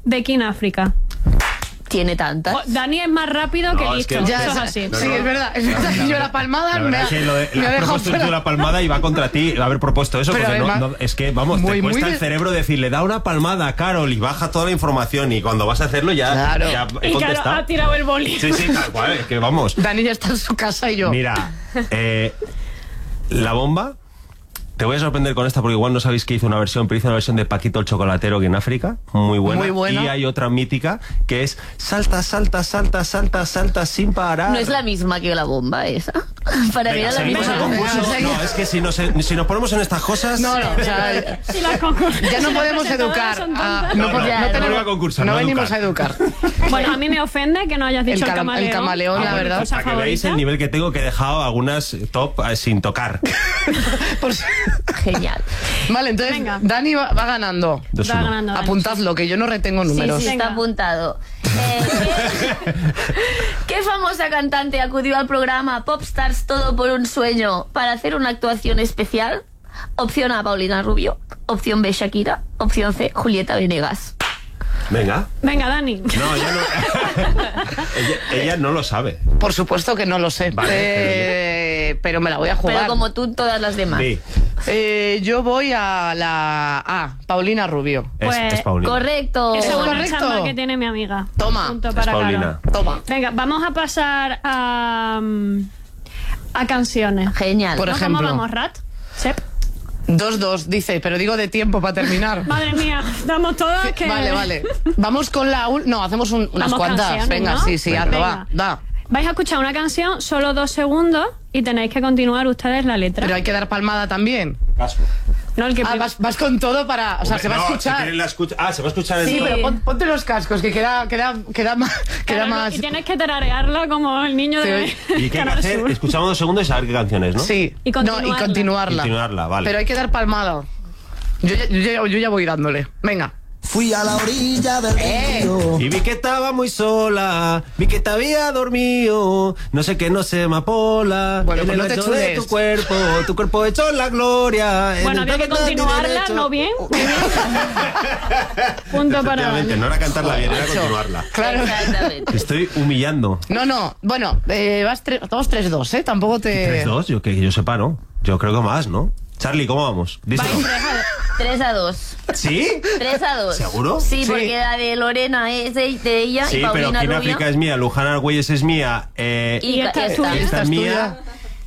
de King África. Tiene tantas. Dani es más rápido que listo. Es que Eso es así. Sí, es verdad. Es verdad que yo la palmada me ha dejado propuesto tú la palmada y va contra ti haber propuesto eso. Pero Porque además, es que, vamos, te cuesta el cerebro decirle, da una palmada a Carol y baja toda la información. Y cuando vas a hacerlo ya he Y contestado. Carol ha tirado el boli. Sí, tal cual, es que vamos. Dani ya está en su casa y yo. Mira, la bomba. Te voy a sorprender con esta porque igual no sabéis que hizo una versión, pero hizo una versión de Paquito el Chocolatero aquí en África, muy buena. Muy buena. Y hay otra mítica que es salta, salta, salta, salta, salta sin parar. No es la misma que la bomba esa. Para mí Venga, era la ¿seguimos misma. el concurso? No, es que si nos ponemos en estas cosas... No, o sea, Si las concursos- ya no si las podemos presentadoras educar. son tontas. No tenemos- vuelvo a concursar, no no a venimos a educar. educar. Bueno, a mí me ofende que no hayas dicho el camaleón. El camaleón, la verdad. cosa Para que veáis favorita. el nivel que tengo, que he dejado algunas top sin tocar. Por si- Genial. Vale, entonces Venga. Dani va ganando. Dos Va uno. ganando Dani. Apuntadlo, que yo no retengo números. Sí, Venga. está apuntado. ¿Qué famosa cantante acudió al programa Popstars Todo por un Sueño para hacer una actuación especial? Opción A, Paulina Rubio. Opción B, Shakira. Opción C, Julieta Venegas. Venga. Venga, Dani. No, ella no. ella no lo sabe. Por supuesto que no lo sé. Vale, pero me la voy a jugar. Pero como tú, todas las demás. Sí, Yo voy a la A, Paulina Rubio. Pues, es Paulina. Correcto. Esa es una correcto. chamba que tiene mi amiga. Toma. Punto Es para Paulina. Carol. Toma. Venga, vamos a pasar a canciones. Genial. Por ¿No? ejemplo. ¿Cómo vamos, Rat? Sep. 2-2, dice, pero digo de tiempo para terminar. Madre mía, damos todas que... Vale. Vamos con la... No, hacemos unas Vamos cuantas. canciones, Venga, ¿no? sí, hazlo, va. Vais a escuchar una canción, solo 2 segundos, y tenéis que continuar ustedes la letra. Pero hay que dar palmada también. Caso. No, el que Vas con todo para... O sea, se va a No, si escuchar. quieres se va a escuchar en Sí, todo. pero ponte los cascos, que queda más... Claro, más... Y tienes que tararearla como el niño de... Sí. ¿Y qué hay que Canal hacer? Sur. Escuchamos 2 segundos y saber qué canciones, ¿no? Sí. Y continuarla. No, y continuarla. Continuarla, vale. Pero hay que dar palmada. Yo ya voy dándole. Venga. Fui a la orilla del río. Y vi que estaba muy sola, vi que te había dormido, no sé qué, no sé, amapola. Bueno, en pues el no te lecho de chules. tu cuerpo hecho en la gloria. Bueno, había que continuarla, ¿no bien? Muy bien. Punto para Efectivamente, Dani. no era cantarla bien, era continuarla. Claro. Exactamente. Te estoy humillando. No. Bueno, vamos 3-2, ¿eh? Tampoco te... 3-2, yo que yo sepa, ¿no? Yo creo que más, ¿no? Charlie, ¿cómo vamos? Díselo. 3-2. ¿Sí? 3-2. ¿Seguro? Sí, Sí. porque la de Lorena es de ella Sí, y pero Paulina King Rubio. África es mía, Luján Argüelles es mía, Y esta es tuya. esta es mía.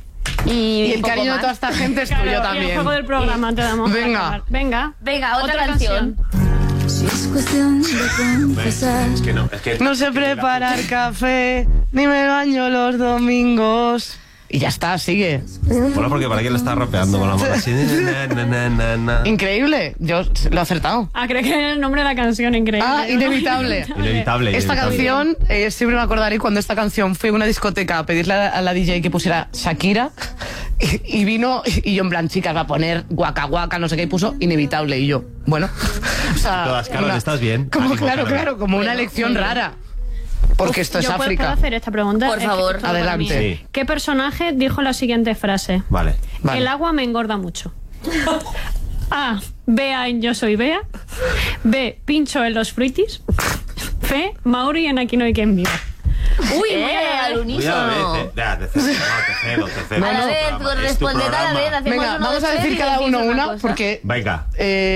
Y el poco cariño de más. toda esta gente es Claro, tuyo y el también. juego del programa te damos. para Venga. acabar. Venga. Venga, otra canción. Si es cuestión de confesar. Es que no, es que... No sé preparar café, ni me baño los domingos. Y ya está, sigue. Bueno, porque para quién le está rapeando con la mano así. Na. Increíble, yo lo he acertado. Ah, creo que es el nombre de la canción, increíble. Ah, Inevitable. Inevitable. Esta inevitable. canción, siempre me acordaré cuando esta canción fui a una discoteca a pedirle a la DJ que pusiera Shakira y vino y yo en plan, chicas, va a poner guaca guaca, no sé qué, y puso Inevitable y yo, bueno. O sea, Todas, Carol, ¿estás bien? Como, Ánimo, claro, Carol. claro, como una Bueno, elección muy bien. rara. Porque esto es ¿Yo puedo África. hacer esta pregunta? Por Es que favor. todo para Adelante. mí. Sí. ¿Qué personaje dijo la siguiente frase? Vale. Vale. El agua me engorda mucho. A. Bea en Yo soy Bea. B. Pincho en los fruitis. C. Mauri en Aquí no hay quien viva. Uy, muy Al Cuidado, unísono. te cedo. A la vez, pues responded a la vez. Hacemos Venga, uno, vamos dos, a tres decir y cada decís uno una, cosa. porque... Venga.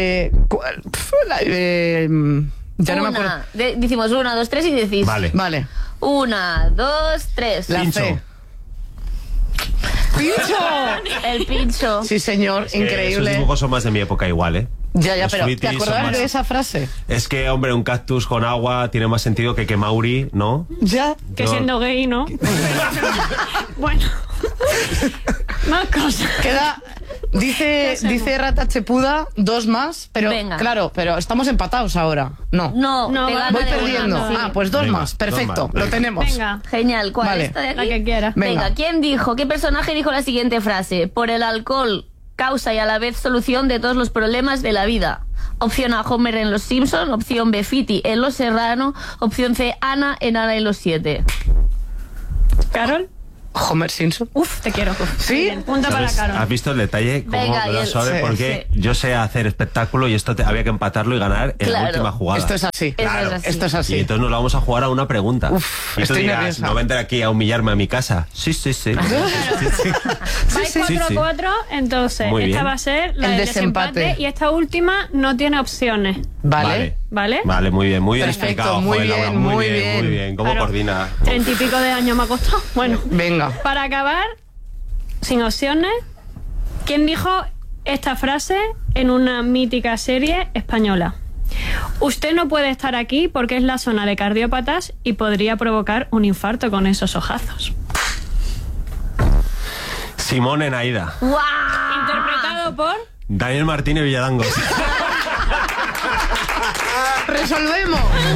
Ya no me acuerdo. Decimos 1, 2, 3 y decís. Vale. Vale. 1, 2, 3. La Pincho. C. ¡Pincho! El pincho. Sí, señor, Esos increíble. dibujos son más de mi época igual, ¿eh? Ya, Los pero ¿te fruitis son acordabas más- de esa frase? Es que, hombre, un cactus con agua tiene más sentido que Mauri, ¿no? Ya. Que Yo- siendo gay, ¿no? Bueno. Más cosas. Queda... Dice Rata Chepuda 2 más, pero Venga. claro, pero estamos empatados ahora. No. No, No, te va- gana Voy de una, perdiendo. sí. Ah, pues 2 Venga, más. 2 Perfecto, más, lo venga. tenemos. Venga. Genial. ¿Cuál? Vale. ¿Esta de aquí? La que quieras. Venga. Venga, ¿qué personaje dijo la siguiente frase? Por el alcohol, causa y a la vez solución de todos los problemas de la vida. Opción A, Homer en Los Simpson. Opción B, Fiti en Los Serrano. Opción C, Ana en Ana y los 7. ¿Carol? Homer Simpson. Uf, te quiero. ¿Sí? Bien, punto para ¿Sabes? Carol. ¿Has visto el detalle? Cómo Venga, me da y el- suave, sí, porque yo sé hacer espectáculo y esto había que empatarlo y ganar en la Claro. última jugada. Esto es así. Eso es así. Esto es Y así. entonces nos lo vamos a jugar a una pregunta. Uf, y tú estoy dirás, nerviosa. no vendré aquí a humillarme a mi casa. Sí, sí, sí. Vais sí, sí. 4-4, entonces Muy esta bien. va a ser la El del desempate. desempate y esta última no tiene opciones, Vale. ¿vale? Vale, muy bien Perfecto, explicado. muy joder, Laura, bien, muy muy bien, bien. muy bien. ¿Cómo Claro. coordina? 30 y pico de años me ha costado. Bueno, Venga. para acabar, sin opciones, ¿quién dijo esta frase en una mítica serie española? Usted no puede estar aquí porque es la zona de cardiópatas y podría provocar un infarto con esos ojazos. Simón en Aida. ¡Guau! Interpretado por... Daniel Martínez Villadangos. ¡Resolvemos!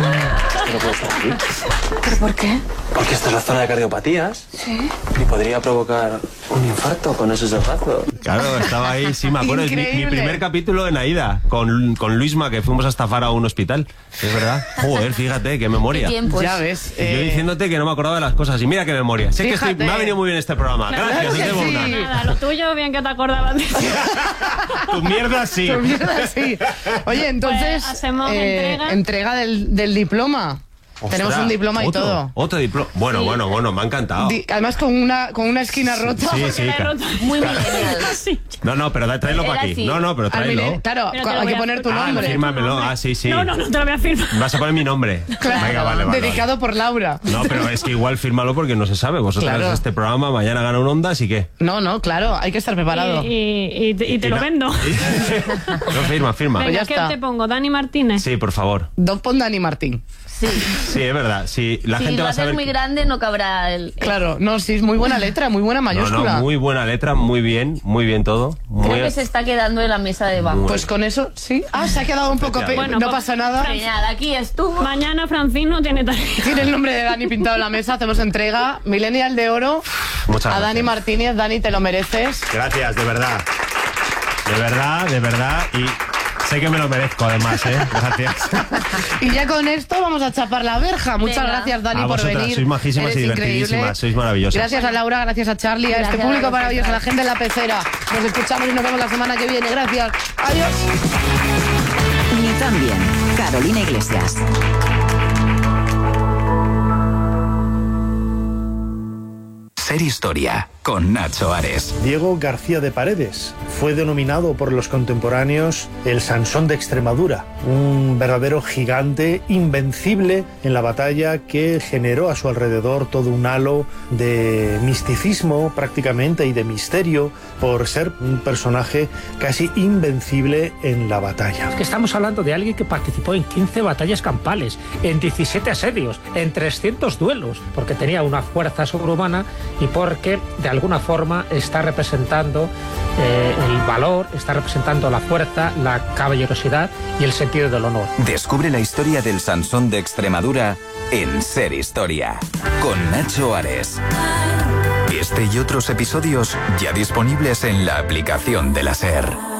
¿Pero por qué? Porque esta es la zona de cardiopatías. Sí. Y podría provocar un infarto con esos ojazos. Claro, estaba ahí, sí, me acuerdo. Es mi Increíble. primer capítulo en Aida, con Luisma, que fuimos a estafar a un hospital. Es verdad. Joder, fíjate, qué memoria. ¿Qué tiempos? Ya ves. Y yo diciéndote que no me acordaba de las cosas. Y mira qué memoria. Sé que Fíjate. me ha venido muy bien este programa. Gracias, Claro os que debo sí. una. Nada, lo tuyo, bien que te acordabas de eso. Tu mierda sí. Tu mierda, sí. Oye, entonces. Pues hacemos entrega. entrega del diploma. Tenemos Ostras, un diploma y otro, todo. Otro diploma. Bueno, me ha encantado. Además con una esquina rota. Sí, sí. La he roto. Muy millennial. Sí. No, pero tráelo Era para aquí. así. No, pero Ah, mire, tráelo. claro, Pero te lo hay voy que a poner tu firmar. nombre. Fírmamelo. Ah, sí. No, te lo voy a firmar. Vas a poner mi nombre. Claro, Venga, vale. dedicado por Laura. No, pero es que igual fírmalo porque no se sabe. Vosotros Claro. este programa, mañana gana un Ondas y qué. No, claro, hay que estar preparado. Y te lo vendo. No, firma. Pues ya Venga, ¿qué está. te pongo? ¿Dani Martínez? Sí, por favor. Don pon Dani Martín. Sí. Sí, es verdad. Sí, la Si gente lo va a haces saber. muy grande, no cabrá el... Claro, no, sí, es muy buena letra, muy buena mayúscula. No, muy buena letra, muy bien todo. Muy Creo que se está quedando en la mesa de abajo. Pues con eso, sí. Ah, se ha quedado un poco Bueno, no pues, pasa nada. Nada, aquí estuvo. Mañana Francino tiene tarea. Tiene el nombre de Dani pintado en la mesa, hacemos entrega. Millennial de oro Muchas a Dani gracias. Martínez. Dani, te lo mereces. Gracias, de verdad. De verdad. Y sé que me lo merezco, además, ¿eh? Gracias. Y ya con esto vamos a chapar la verja. Muchas Venga. gracias, Dani, A por vosotras, venir. sois majísimas Eres y divertidísimas, increíble. sois maravillosas. Gracias a Laura, gracias a Charlie, a este Gracias público a maravilloso, a la vosotras. gente en la pecera. Nos escuchamos y nos vemos la semana que viene. Gracias. Adiós. Ni tan bien. Carolina Iglesias. Ser Historia, con Nacho Ares. Diego García de Paredes fue denominado por los contemporáneos el Sansón de Extremadura, un verdadero gigante invencible en la batalla que generó a su alrededor todo un halo de misticismo prácticamente y de misterio por ser un personaje casi invencible en la batalla. Que estamos hablando de alguien que participó en 15 batallas campales, en 17 asedios, en 300 duelos, porque tenía una fuerza sobrehumana y porque de alguna forma está representando el valor, está representando la fuerza, la caballerosidad y el sentido del honor. Descubre la historia del Sansón de Extremadura en Ser Historia, con Nacho Ares. Este y otros episodios ya disponibles en la aplicación de la SER.